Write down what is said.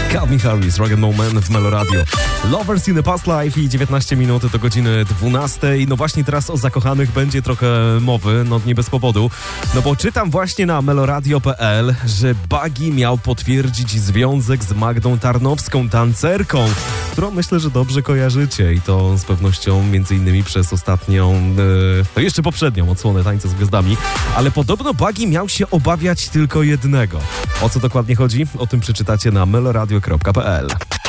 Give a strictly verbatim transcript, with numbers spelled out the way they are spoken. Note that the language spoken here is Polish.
Calvin Harris, Rock and Roll Man w Melo Radio. Lovers in the Past Life i dziewiętnaście minut do godziny dwunastej. No właśnie teraz o zakochanych będzie trochę mowy, no nie bez powodu. No bo czytam właśnie na meloradio kropka p l, że Buggy miał potwierdzić związek z Magdą Tarnowską, tancerką, którą myślę, że dobrze kojarzycie i to z pewnością między innymi przez ostatnią, yy, no jeszcze poprzednią odsłonę Tańca z Gwiazdami. Ale podobno Buggy miał się obawiać tylko jednego. O co dokładnie chodzi? O tym przeczytacie na meloradio kropka p l.